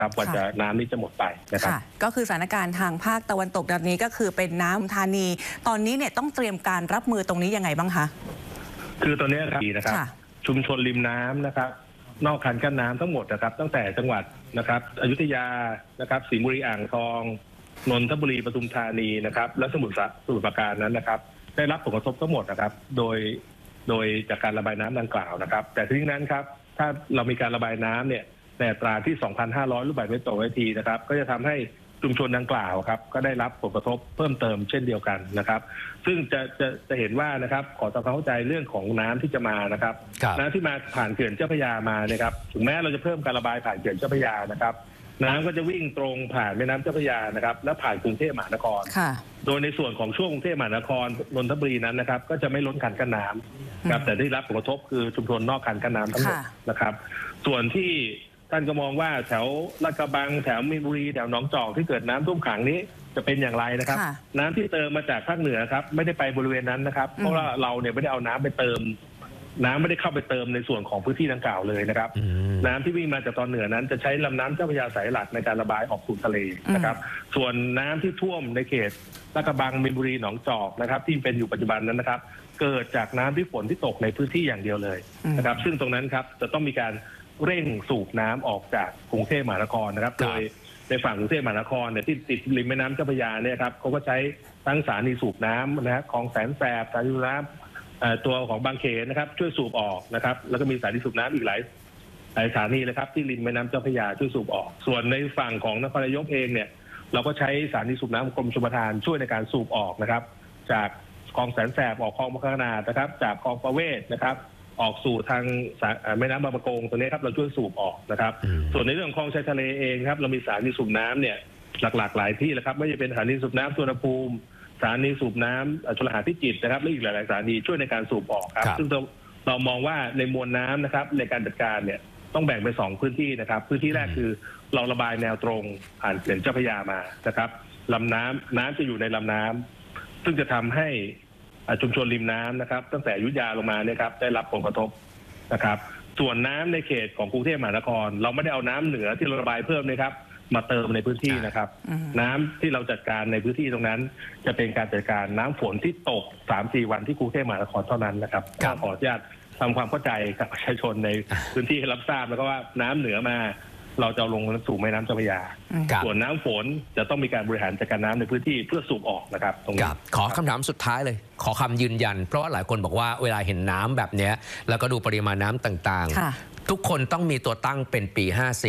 ครับกว่าจะน้ำนี้จะหมดไปนะครับก็คือสถานการณ์ทางภาคตะวันตกแบบนี้ก็คือเป็นน้ำธานีตอนนี้เนี่ยต้องเตรียมการรับมือตรงนี้ยังไงบ้างคะคือตอนนี้นะครับชุมชนริมน้ำนะครับนอกคันกั้นน้ำทั้งหมดนะครับตั้งแต่จังหวัดนะครับอยุธยานะครับสิงห์บุรีอ่างทองนนทบุรีปทุมธานีนะครับและสมุทรปราการนั้นนะครับได้รับผลกระทบทั้งหมดนะครับโดยจากการระบายน้ำดังกล่าวนะครับแต่ทั้งนั้นครับถ้าเรามีการระบายน้ำเนี่ยในอัตราที่ 2,500 ลูกบาศก์เมตรต่อนาทีนะครับก็จะทำให้ชุมชนดังกล่าวครับก็ได้รับผลกระทบเพิ่มเติมเช่นเดียวกันนะครับซึ่งจะเห็นว่านะครับขอทำความเข้าใจเรื่องของน้ำที่จะมานะครับน้ำที่มาผ่านเขื่อนเจ้าพระยามานะครับถึงแม้เราจะเพิ่มการระบายผ่านเขื่อนเจ้าพระยานะครับน้ำก็จะวิ่งตรงผ่านแม่น้ำเจ้าพระยานะครับและผ่านกรุงเทพมหานครโดยในส่วนของช่วงกรุงเทพมหานครนนทบุรีนั้นนะครับก็จะไม่ล้นคันกั้นน้ำครับแต่ได้รับผลกระทบคือชุมชนนอกคันกั้นน้ำทั้งหมดนะครับส่วนที่ท่านก็มองว่าแถวลาดกระบังแถวมีนบุรีแถวหนองจอกที่เกิดน้ำท่วมขังนี้จะเป็นอย่างไรนะครับน้ำที่เติมมาจากภาคเหนือครับไม่ได้ไปบริเวณนั้นนะครับเพราะว่าเราเนี่ยไม่ได้เอาน้ำไปเติมน้ำไม่ได้เข้าไปเติมในส่วนของพื้นที่ดังกล่าวเลยนะครับน้ำที่วิ่งมาจากตอนเหนือนั้นจะใช้ลำน้ำเจ้าพระยาสายหลักในการระบายออกสู่ทะเลนะครับส่วนน้ำที่ท่วมในเขตลาดกระบังมีนบุรีหนองจอกนะครับที่เป็นอยู่ปัจจุบันนั้นนะครับเกิดจากน้ำที่ฝนที่ตกในพื้นที่อย่างเดียวเลยนะครับซึ่งตรงนั้นครับจะต้องมีการเร่งสูบน้ำออกจากกรุงเทพมหานครนะครับโดยในฝั่งกรุงเทพมหานครเนี่ยที่ติดริมแม่น้ำเจ้าพระยาเนี่ยครับเขาก็ใช้ทั้งสถานีสูบน้ำนะครับของแสนแสบสถานีสูบน้ำตัวของบางเขนนะครับช่วยสูบออกนะครับแล้วก็มีสถานีสูบน้ำอีกหลายสถานีเลยครับที่ริมแม่น้ำเจ้าพระยาช่วยสูบออกส่วนในฝั่งของนครนายกเองเนี่ยเราก็ใช้สถานีสูบน้ำกรมชลประทานช่วยในการสูบออกนะครับจากคลองแสนแสบออกคลองมะขนาดนะครับจากคลองประเวศนะครับออกสู่ทางแม่น้ำบางประกงตรงนี้ครับเราช่วยสูบออกนะครับส่วนในเรื่องของคลองชายทะเลเองครับเรามีสถานีสูบน้ำเนี่ยหลากหลายที่แล้วครับไม่ว่าจะเป็นสถานีสูบน้ำสุวรรณภูมิสถานีสูบน้ำชลหาพิจิตรนะครับและอีกหลายๆสถานีช่วยในการสูบออกครับซึ่งเรามองว่าในมวลน้ำนะครับในการจัดการเนี่ยต้องแบ่งเป็น2พื้นที่นะครับพื้นที่แรกคือเราระบายแนวตรงผ่านเขื่อนเจ้าพระยามานะครับลำน้ำจะอยู่ในลำน้ำซึ่งจะทำให้ชุมชนริมน้ำนะครับตั้งแต่อยุธยาลงมาเนี่ยครับได้รับผลกระทบนะครับส่วนน้ำในเขตของกรุงเทพมหานครเราไม่ได้เอาน้ำเหนือที่เราระบายเพิ่มนะครับมาเติมในพื้นที่นะครับน้ำที่เราจัดการในพื้นที่ตรงนั้นจะเป็นการจัดการน้ำฝนที่ตก 3-4 วันที่กรุงเทพมหานครเท่านั้นนะครับขออนุญาตทำความเข้าใจกับประชาชนในพื้นที่ให้รับทราบแล้วก็ว่าน้ำเหนือมาเราจะลงสู่แม่น้ำเจ้าพระยาส่วนน้ำฝนจะต้องมีการบริหารจัดการน้ำในพื้นที่เพื่อสูบออกนะครับตรงนี้ขอคำถามสุดท้ายเลยขอคำยืนยันเพราะว่าหลายคนบอกว่าเวลาเห็นน้ำแบบนี้แล้วก็ดูปริมาณน้ำต่างๆทุกคนต้องมีตัวตั้งเป็นปี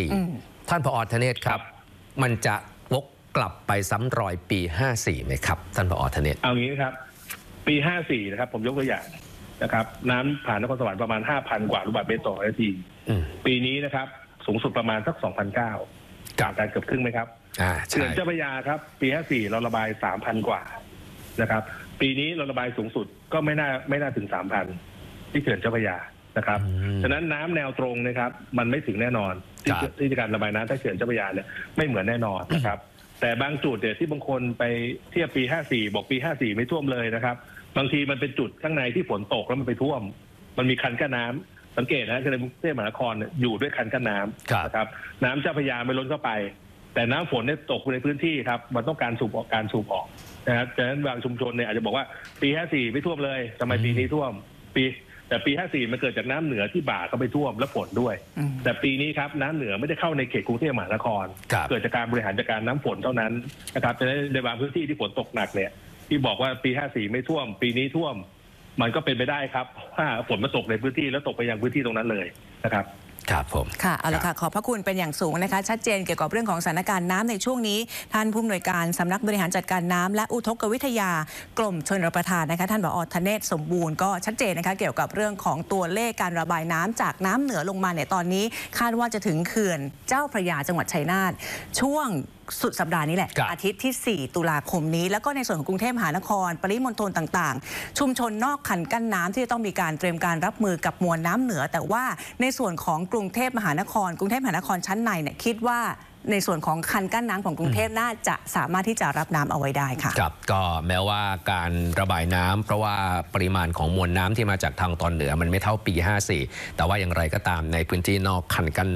54ท่านผอ.ธเนศครับมันจะวกกลับไปซ้ำรอยปี 54ไหมครับท่านผอ.ธเนศเอางี้ครับปี 54นะครับผมยกตัวอย่างนะครับน้ำผ่านนครสวรรค์ประมาณ 5,000 กว่าลูกบาศก์เมตรต่อนาทีปีนี้นะครับสูงสุดประมาณสัก 2,900 จากการเกือบครึ่งไหมครับเขื่อนเจ้าพระยาครับปี 54เราระบาย 3,000 กว่านะครับปีนี้เราระบายสูงสุดก็ไม่น่าถึง 3,000 ที่เขื่อนเจ้าพระยานะครับฉะนั้นน้ำแนวตรงนะครับมันไม่ถึงแน่นอนที่การระบายน้ำถ้าเขื่อนเจ้าพระยาเนี่ยไม่เหมือนแน่นอนนะครับแต่บางจุดเนี่ยที่บางคนไปเทียบปี 54บอกปี 54ไม่ท่วมเลยนะครับบางทีมันเป็นจุดข้างในที่ฝนตกแล้วมันไปท่วมมันมีคันกั้นน้ำสังเกตนะในกรุงเทพมหานครอยู่ด้วยคันกั้นน้ำนะครับน้ำเจ้าพระยาไม่ล้นเข้าไปแต่น้ำฝนเนี่ยตกในพื้นที่ครับมันต้องการสูบออกนะครับฉะนั้นบางชุมชนเนี่ยอาจจะบอกว่าปี 54ไม่ท่วมเลยทำไมปีนี้ท่วมแต่ปี 54มันเกิดจากน้ำเหนือที่บ่าเข้าไปท่วมและฝนด้วยแต่ปีนี้ครับน้ำเหนือไม่ได้เข้าในเขตกรุงเทพมหานครเกิดจากการบริหารจัดการน้ำฝนเท่านั้นนะครับจะในบางพื้นที่ที่ฝนตกหนักเนี่ยที่บอกว่าปี 54ไม่ท่วมปีนี้ท่วมมันก็เป็นไปได้ครับถ้าฝนมาตกในพื้นที่แล้วตกไปยังพื้นที่ตรงนั้นเลยนะครับครับผมค่ะเอาละค่ะขอบพระคุณเป็นอย่างสูงนะคะชัดเจนเกี่ยวกับเรื่องของสถานการณ์น้ำในช่วงนี้ท่านผู้อำนวยการสำนักบริหารจัดการน้ำและอุทกวิทยากรมชลประทานนะคะท่านผอ.ธเนศสมบูรณ์ก็ชัดเจนนะคะเกี่ยวกับเรื่องของตัวเลขการระบายน้ำจากน้ำเหนือลงมาเนี่ยตอนนี้คาดว่าจะถึงเขื่อนเจ้าพระยาจังหวัดชัยนาทช่วงสุดสัปดาห์นี้แหละอาทิตย์ที่ 4 ตุลาคมนี้แล้วก็ในส่วนของกรุงเทพมหานครปริมณฑลต่างๆชุมชนนอกคันกั้นน้ำที่จะต้องมีการเตรียมการรับมือกับมวลน้ำเหนือแต่ว่าในส่วนของกรุงเทพมหานครชั้นในเนี่ยคิดว่าในส่วนของคันกั้นน้ำของกรุงเทพน่าจะสามารถที่จะรับน้ำเอาไว้ได้ค่ะครับก็แม้ว่าการระบายน้ำเพราะว่าปริมาณของมวลน้ำที่มาจากทางตอนเหนือมันไม่เท่าปี 54แต่ว่าอย่างไรก็ตามในพื้นที่นอกคันกั้น